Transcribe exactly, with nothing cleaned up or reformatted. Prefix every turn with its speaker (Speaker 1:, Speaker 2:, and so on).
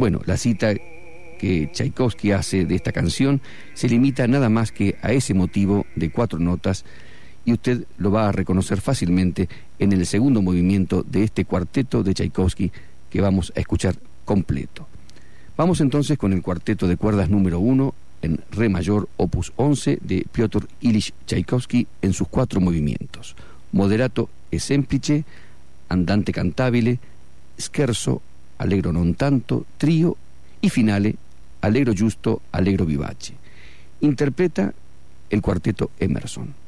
Speaker 1: Bueno, la cita que Tchaikovsky hace de esta canción se limita nada más que a ese motivo de cuatro notas, y usted lo va a reconocer fácilmente en el segundo movimiento de este cuarteto de Tchaikovsky que vamos a escuchar completo. Vamos entonces con el cuarteto de cuerdas número uno en re mayor, opus once, de Piotr Ilich Tchaikovsky en sus cuatro movimientos: moderato e semplice, andante cantabile, scherzo, allegro non tanto, trío y finale, allegro giusto, allegro vivace. Interpreta el cuarteto Emerson.